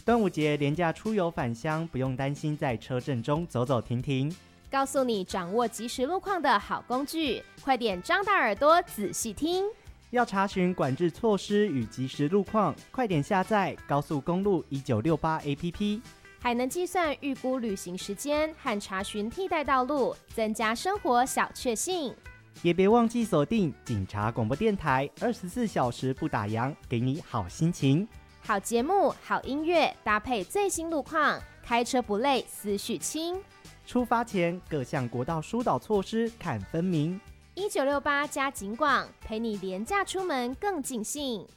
端午节连假出游返乡，不用担心在车阵中走走停停， 告诉你掌握即时路况的好工具，快点张大耳朵仔细听。 要查询管制措施与即时路况，快点下载高速公路1968 APP， 还能计算预估旅行时间和查询替代道路，增加生活小确幸。 也别忘记锁定警察广播电台，24小时不打烊，给你好心情。 好节目、好音乐，搭配最新路况，开车不累，思绪轻。 出发前各项国道疏导措施看分明。 1968加警广，陪你廉价出门更尽兴。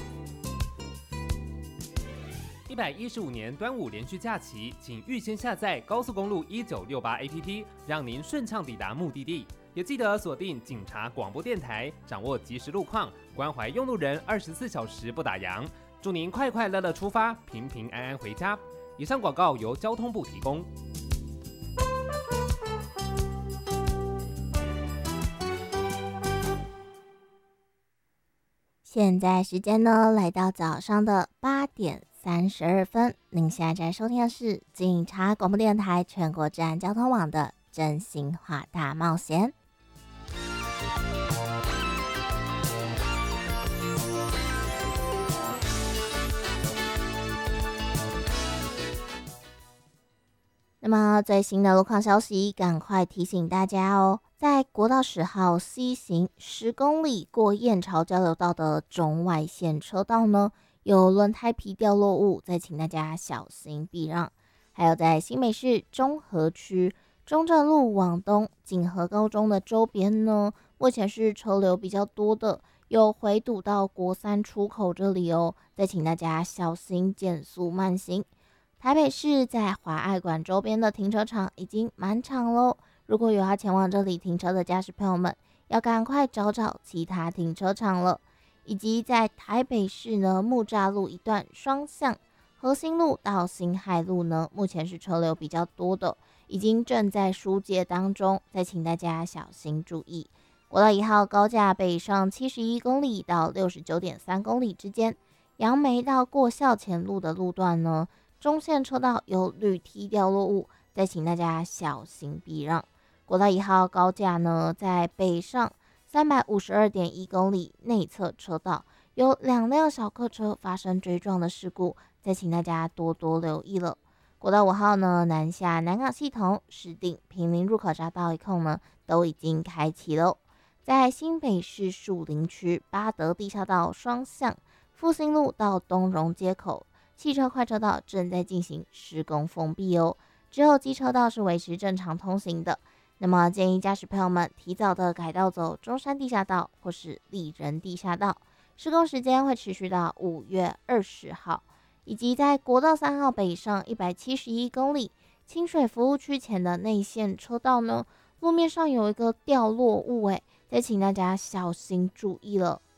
115年端午连续假期，请预先下载高速公路1968 APP， 让您顺畅抵达目的地。也记得锁定警察广播电台，掌握即时路况，关怀用路人，24小时不打烊。祝您快快乐乐出发，平平安安回家。以上广告由交通部提供。 现在时间呢，来到早上的8点32分。您现在收听的是警察广播电台全国治安交通网的真心话大冒险。那么最新的路况消息，赶快提醒大家哦，在国道10号西行10公里过燕巢交流道的中外线车道呢，有轮胎皮掉落物，再请大家小心避让。还有在新北市中和区中正路往东锦和高中的周边呢，目前是车流比较多的，有回堵到国三出口这里哦，再请大家小心减速慢行。台北市在华爱馆周边的停车场已经满场喽，如果有要前往这里停车的驾驶朋友们，要赶快找其他停车场了。以及在台北市呢，木栅路一段双向和兴路到辛亥路呢，目前是车流比较多的，已经正在疏解当中，再请大家小心注意。国道1号高架北上71公里到69.3公里之间，杨梅到过校前路的路段呢，中线车道有铝梯掉落物，再请大家小心避让。国道1号高架呢，在北上352.1公里内侧车道有2辆小客车发生追撞的事故，再请大家多多留意了。国道5号呢，南下南港系统、石碇、平林入口匝道一控呢，都已经开启了。在新北市树林区八德地下道双向复兴路到东荣街口，汽车快车道正在进行施工封闭哦，只有机车道是维持正常通行的。那么建议驾驶朋友们提早的改道走中山地下道或是丽人地下道，施工时间会持续到5月20号。以及在国道3号北上171公里清水服务区前的内线车道呢，路面上有一个掉落物再请大家小心注意了。